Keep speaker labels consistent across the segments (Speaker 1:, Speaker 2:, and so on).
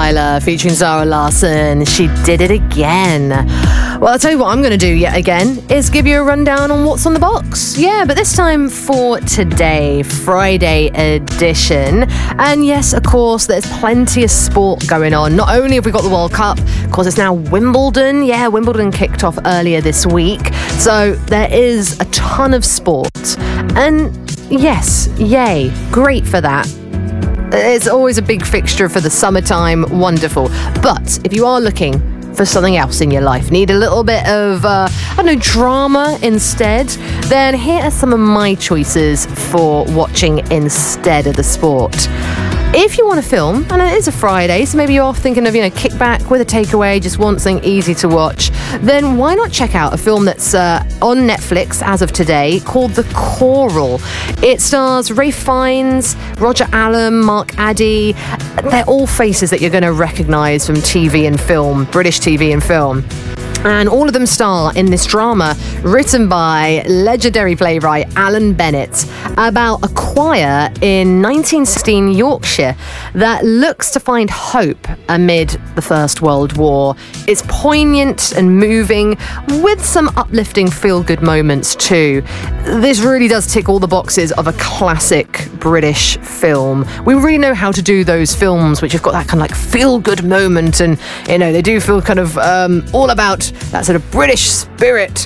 Speaker 1: Tyler featuring Zara Larsson. She did it again. Well, I'll tell you what I'm going to do yet again is give you a rundown on what's on the box. Yeah, but this time for today, Friday edition. And yes, of course, there's plenty of sport going on. Not only have we got the World Cup, of course, it's now Wimbledon. Yeah, Wimbledon kicked off earlier this week. So there is a ton of sport. And yes, yay, great for that. It's always a big fixture for the summertime, wonderful. But if you are looking for something else in your life, need a little bit of, drama instead, then here are some of my choices for watching instead of the sport. If you want a film, and it is a Friday, so maybe you're thinking of, kick back with a takeaway, just want something easy to watch, then why not check out a film that's on Netflix as of today called The Coral. It stars Ralph Fiennes, Roger Allam, Mark Addy. They're all faces that you're going to recognise from TV and film, British TV and film. And all of them star in this drama written by legendary playwright Alan Bennett about a choir in 1916 Yorkshire that looks to find hope amid the First World War. It's poignant and moving with some uplifting feel-good moments too. This really does tick all the boxes of a classic British film. We really know how to do those films which have got that kind of like feel-good moment, and they do feel kind of all about that sort of British spirit.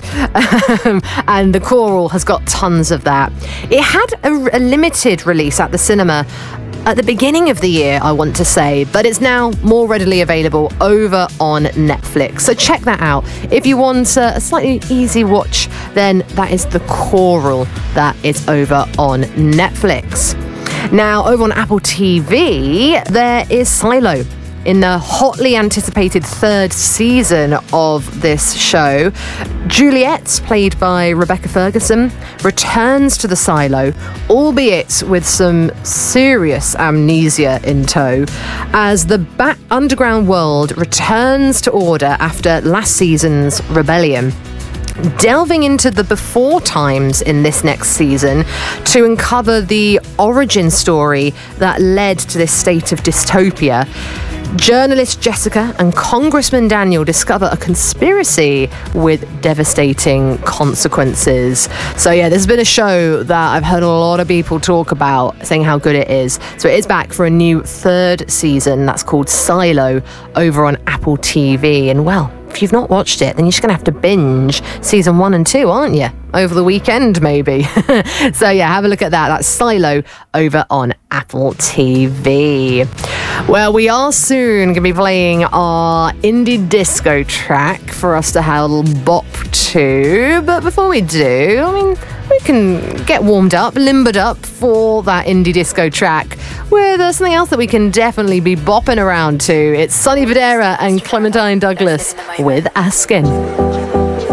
Speaker 1: And The Coral has got tons of that. It had a limited release at the cinema at the beginning of the year, I want to say, but it's now more readily available over on Netflix. So check that out. If you want a slightly easy watch, then that is The Coral that is over on Netflix. Now, over on Apple TV, there is Silo. In the hotly anticipated third season of this show, Juliet, played by Rebecca Ferguson, returns to the silo, albeit with some serious amnesia in tow, as the underground world returns to order after last season's rebellion. Delving into the before times in this next season to uncover the origin story that led to this state of dystopia, journalist Jessica and Congressman Daniel discover a conspiracy with devastating consequences. So yeah, this has been a show that I've heard a lot of people talk about, saying how good it is. So it is back for a new third season that's called Silo over on Apple TV. And well, if you've not watched it, then you're just going to have to binge season 1 and 2, aren't you? Over the weekend, maybe. So yeah, have a look at that. That's Silo over on Apple TV. Well, we are soon going to be playing our indie disco track for us to have a little bop to. But before we do, we can get warmed up, limbered up for that indie disco track with something else that we can definitely be bopping around to. It's Sonny Fodera and Clementine Douglas with Askin'.